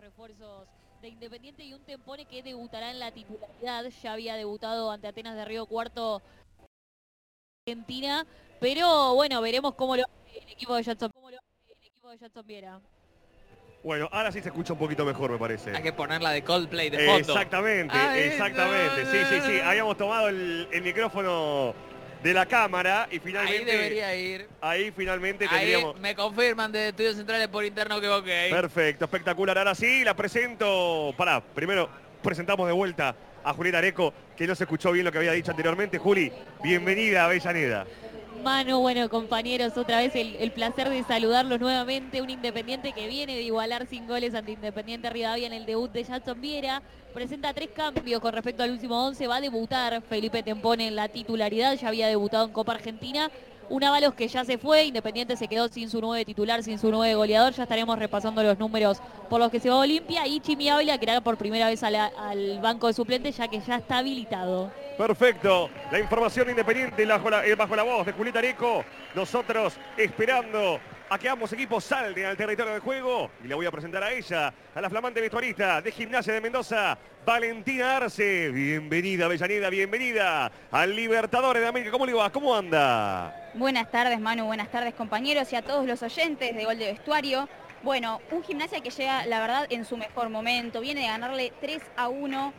refuerzos de Independiente y un Tempone que debutará en la titularidad. Ya había debutado ante Atenas de Río Cuarto Argentina, pero bueno, veremos cómo lo hace el equipo de Jadson Viera. Bueno, ahora sí se escucha un poquito mejor, me parece. Hay que ponerla de Coldplay de fondo. Exactamente. Sí. Habíamos tomado el micrófono de la cámara y finalmente... Ahí debería ir. Ahí finalmente Ahí tendríamos... me confirman de Estudios Centrales por interno que ok. Perfecto, espectacular. Ahora sí, la presento. Primero presentamos de vuelta a Julieta Areco, que no se escuchó bien lo que había dicho anteriormente. Juli, bienvenida a Avellaneda. Manu, bueno, compañeros, otra vez el placer de saludarlos nuevamente. Un Independiente que viene de igualar sin goles ante Independiente Rivadavia en el debut de Jadson Viera. Presenta 3 cambios con respecto al último 11. Va a debutar Felipe Tempone en la titularidad. Ya había debutado en Copa Argentina. Un Ábalos que ya se fue. Independiente se quedó sin su 9 titular, sin su 9 goleador. Ya estaremos repasando los números por los que se va a Olimpia. Y Chimi Ávila, que irá por primera vez al banco de suplentes, ya que ya está habilitado. Perfecto, la información Independiente bajo la voz de Julieta Areco. Nosotros esperando a que ambos equipos salgan al territorio de juego. Y le voy a presentar a ella, a la flamante vestuarista de Gimnasia de Mendoza, Valentina Arce. Bienvenida, Avellaneda, bienvenida al Libertadores de América. ¿Cómo le va? ¿Cómo anda? Buenas tardes, Manu, buenas tardes, compañeros, y a todos los oyentes de Gol de Vestuario. Bueno, un Gimnasia que llega, la verdad, en su mejor momento. Viene de ganarle 3-1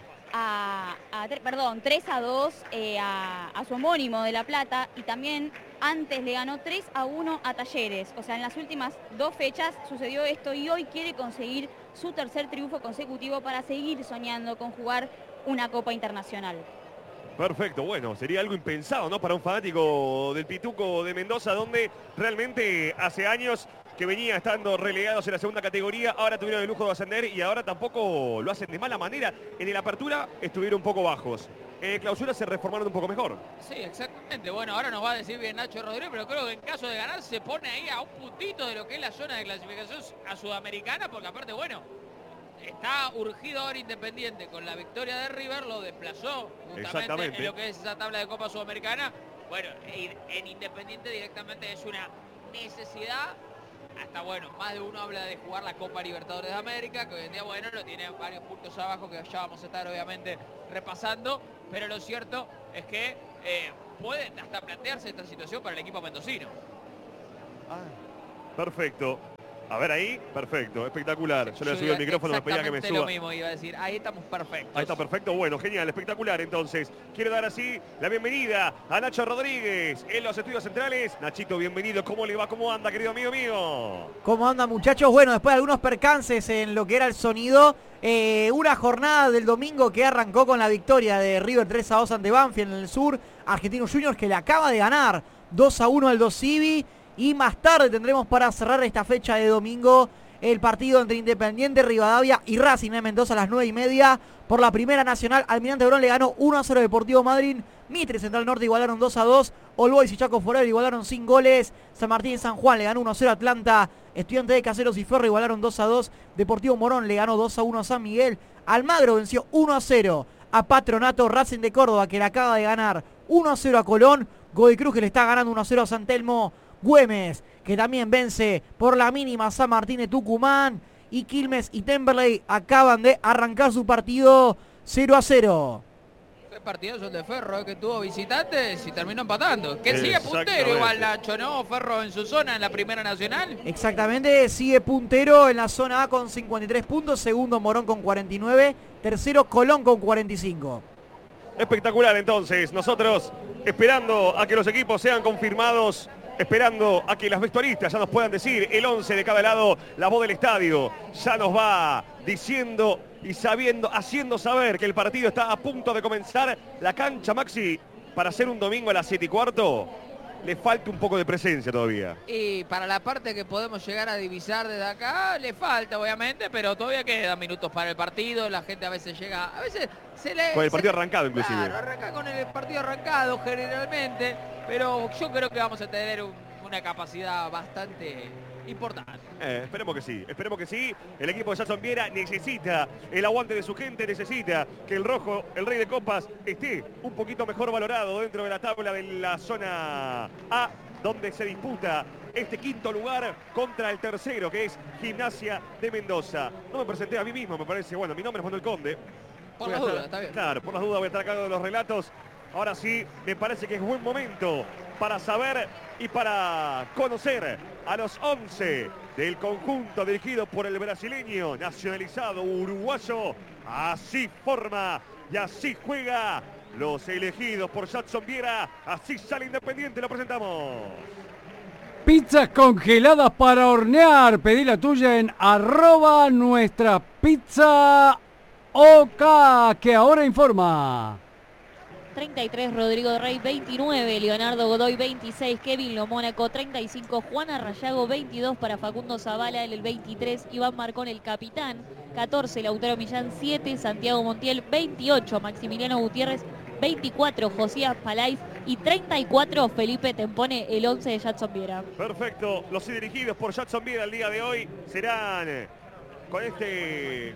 3-2 a su homónimo de La Plata, y también antes le ganó 3-1 a Talleres. O sea, en las últimas 2 fechas sucedió esto y hoy quiere conseguir su tercer triunfo consecutivo para seguir soñando con jugar una Copa Internacional. Perfecto, bueno, sería algo impensado, ¿no? Para un fanático del Pituco de Mendoza, donde realmente hace años que venía estando relegados en la segunda categoría, ahora tuvieron el lujo de ascender y ahora tampoco lo hacen de mala manera. En el apertura estuvieron un poco bajos. Clausura se reformaron un poco mejor. Sí, exactamente. Bueno, ahora nos va a decir bien Nacho Rodríguez, pero creo que en caso de ganar se pone ahí a un puntito de lo que es la zona de clasificación a Sudamericana, porque aparte, bueno, está urgido ahora Independiente con la victoria de River, lo desplazó justamente en lo que es esa tabla de Copa Sudamericana. Bueno, en Independiente directamente es una necesidad. Hasta bueno, más de uno habla de jugar la Copa Libertadores de América, que hoy en día, bueno, lo tiene varios puntos abajo que ya vamos a estar obviamente repasando, pero lo cierto es que puede hasta plantearse esta situación para el equipo mendocino. Perfecto. A ver ahí, perfecto, espectacular. Yo le subo el micrófono, me pedía que me suba. Lo mismo iba a decir, ahí estamos perfectos. Ahí está perfecto, bueno, genial, espectacular. Entonces, quiero dar así la bienvenida a Nacho Rodríguez en los estudios centrales. Nachito, bienvenido, ¿cómo le va? ¿Cómo anda, querido amigo mío? ¿Cómo anda, muchachos? Bueno, después de algunos percances en lo que era el sonido, una jornada del domingo que arrancó con la victoria de River 3-2 ante Banfield en el sur, Argentinos Juniors, que le acaba de ganar 2-1 al 2 Civi. Y más tarde tendremos para cerrar esta fecha de domingo el partido entre Independiente Rivadavia y Racing de Mendoza a las 9:30 por la Primera Nacional. Almirante Brown le ganó 1-0 a Deportivo Madryn. Mitre Central Norte igualaron 2-2. All Boys y Chaco Forever igualaron sin goles. San Martín y San Juan le ganó 1-0 a Atlanta. Estudiantes de Caseros y Ferro igualaron 2-2. Deportivo Morón le ganó 2-1 a San Miguel. Almagro venció 1-0 a Patronato. Racing de Córdoba, que le acaba de ganar 1-0 a Colón. Godoy Cruz, que le está ganando 1-0 a San Telmo. Güemes, que también vence por la mínima a San Martín de Tucumán. Y Quilmes y Temperley acaban de arrancar su partido 0-0. Qué partidos son de Ferro, que tuvo visitantes y terminó empatando. Que sigue puntero igual, Nacho, ¿no? Ferro en su zona en la Primera Nacional. Exactamente, sigue puntero en la zona A con 53 puntos. Segundo Morón con 49. Tercero Colón con 45. Espectacular, entonces. Nosotros esperando a que los equipos sean confirmados, esperando a que las vestuaristas ya nos puedan decir el 11 de cada lado. La voz del estadio ya nos va diciendo y haciendo saber que el partido está a punto de comenzar. La cancha, Maxi, para hacer un domingo a las 7:15, le falta un poco de presencia todavía. Y para la parte que podemos llegar a divisar desde acá, le falta obviamente, pero todavía quedan minutos para el partido. La gente a veces llega, a veces se le... Con el partido arrancado inclusive. Claro, arranca con el partido arrancado generalmente, pero yo creo que vamos a tener una capacidad bastante importante. Esperemos que sí. El equipo de Jadson Viera necesita el aguante de su gente, necesita que el rojo, el rey de copas, esté un poquito mejor valorado dentro de la tabla de la zona A, donde se disputa este quinto lugar contra el tercero, que es Gimnasia de Mendoza. No me presenté a mí mismo, me parece. Bueno, mi nombre es Manuel Conde. Por las dudas, está bien. Claro, por las dudas voy a estar a cargo de los relatos. Ahora sí, me parece que es buen momento para saber y para conocer a los 11 del conjunto dirigido por el brasileño nacionalizado uruguayo. Así forma y así juega los elegidos por Jadson Viera. Así sale Independiente, lo presentamos. Pizzas congeladas para hornear. Pedí la tuya en @nuestrapizzaok, que ahora informa. 33 Rodrigo Rey, 29 Leonardo Godoy, 26 Kevin Lo Mónaco, 35 Juan Arrayago, 22 para Facundo Zavala, el 23 Iván Marcón, el capitán, 14 Lautaro Millán, 7 Santiago Montiel, 28 Maximiliano Gutiérrez, 24 Josías Palais y 34 Felipe Tempone, el 11 de Jadson Viera. Perfecto, los dirigidos por Jadson Viera el día de hoy serán con este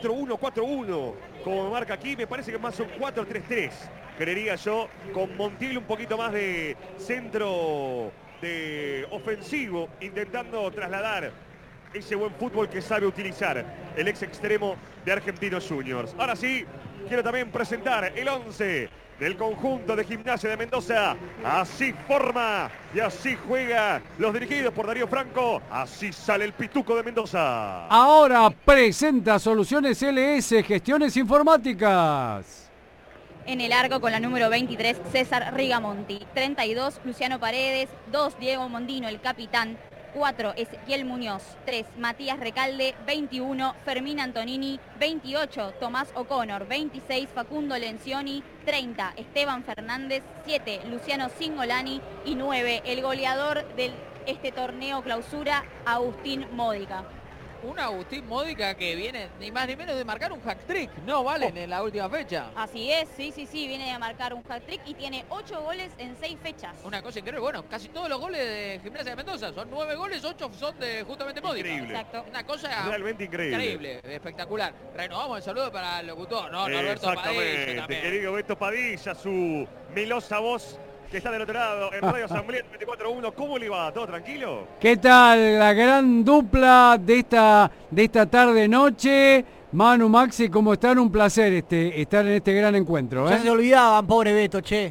4-1-4-1, como marca aquí, me parece que más un 4-3-3. Creería yo, con Montiel un poquito más de centro de ofensivo, intentando trasladar ese buen fútbol que sabe utilizar el ex extremo de Argentinos Juniors. Ahora sí, quiero también presentar el 11 del conjunto de Gimnasia de Mendoza. Así forma y así juega los dirigidos por Darío Franco. Así sale el Pituco de Mendoza. Ahora presenta Soluciones LS, gestiones informáticas. En el arco con la número 23, César Rigamonti. 32, Luciano Paredes. 2, Diego Mondino, el capitán. 4, Ezequiel Muñoz. 3, Matías Recalde. 21, Fermín Antonini. 28, Tomás O'Connor. 26, Facundo Lencioni. 30, Esteban Fernández. 7, Luciano Cingolani. Y 9, el goleador de este torneo clausura, Agustín Módica. Un Agustín Módica que viene ni más ni menos de marcar un hat-trick, ¿no, Valen, en la última fecha? Así es, sí, viene a marcar un hat-trick y tiene 8 goles en 6 fechas. Una cosa increíble, bueno, casi todos los goles de Gimnasia de Mendoza, son 9 goles, 8 son de justamente Módica. Increíble. Exacto. Una cosa realmente increíble. Espectacular. Renovamos el saludo para el locutor, ¿no? Norberto Padilla también. Querido Beto Padilla, su melosa voz que está del otro lado en Radio Asamblea 24-1. ¿Cómo le va? ¿Todo tranquilo? ¿Qué tal la gran dupla de esta tarde-noche? Manu, Maxi, ¿cómo están? Un placer estar en este gran encuentro. Ya se olvidaban, pobre Beto, che.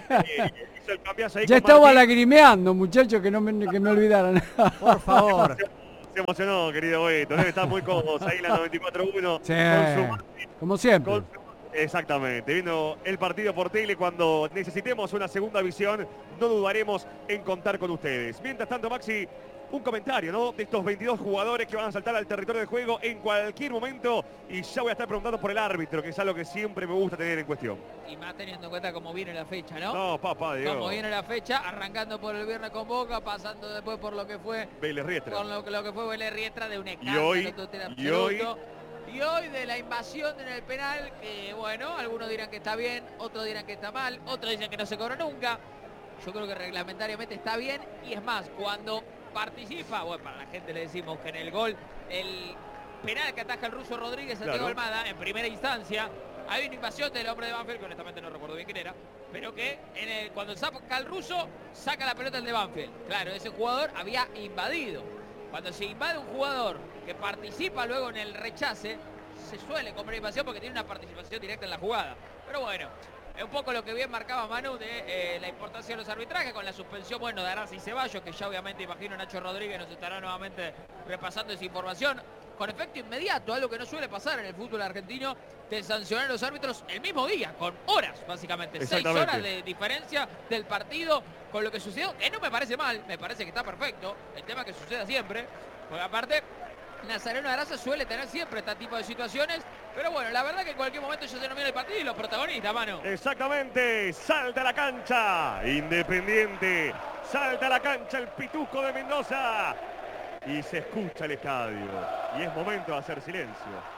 Hizo el cambiazo ahí Ya con estaba Martín. lagrimeando, muchachos, que me olvidaran. Por favor. Se emocionó, querido Beto. Debe estar muy cómodos ahí en la 94-1. Sí, Con como siempre. Exactamente, viendo el partido por tele. Cuando necesitemos una segunda visión, no dudaremos en contar con ustedes. Mientras tanto, Maxi, un comentario, ¿no? De estos 22 jugadores que van a saltar al territorio de juego en cualquier momento. Y ya voy a estar preguntando por el árbitro, que es algo que siempre me gusta tener en cuestión. Y más teniendo en cuenta cómo viene la fecha, ¿no? No, papá, Dios. Cómo viene la fecha, arrancando por el viernes con Boca, pasando después por lo que fue Vélez Riestra. con lo que fue Vélez Riestra de un escándalo total Y hoy absoluto. Y hoy de la invasión en el penal, que bueno, algunos dirán que está bien, otros dirán que está mal, otros dicen que no se cobró nunca. Yo creo que reglamentariamente está bien, y es más, cuando participa, bueno, para la gente le decimos que en el gol, el penal que ataja el ruso Rodríguez a Diego Almada, en primera instancia, hay una invasión del hombre de Banfield, que honestamente no recuerdo bien quién era, pero que cuando saca el ruso, saca la pelota el de Banfield. Claro, ese jugador había invadido. Cuando se invade un jugador que participa luego en el rechace, se suele cometer invasión porque tiene una participación directa en la jugada. Pero bueno, es un poco lo que bien marcaba Manu de la importancia de los arbitrajes, con la suspensión, bueno, de Arasi y Ceballos, que ya obviamente imagino Nacho Rodríguez nos estará nuevamente repasando esa información. Con efecto inmediato, algo que no suele pasar en el fútbol argentino, de sancionar a los árbitros el mismo día, con horas básicamente, 6 horas de diferencia del partido con lo que sucedió, que no me parece mal, me parece que está perfecto, el tema que suceda siempre, porque aparte Nazareno Araza suele tener siempre este tipo de situaciones, pero bueno, la verdad que en cualquier momento ya se nomina el partido y los protagonistas, mano. Exactamente, salta a la cancha, Independiente, salta a la cancha el Pituco de Mendoza y se escucha el estadio y es momento de hacer silencio.